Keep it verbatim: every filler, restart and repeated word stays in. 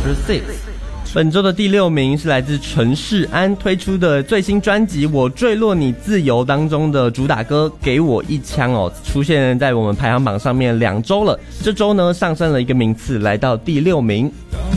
Number Six。本周的第六名是来自陈世安推出的最新专辑《我坠落你自由》当中的主打歌《给我一枪》哦，出现在我们排行榜上面两周了，这周呢上升了一个名次，来到第六名。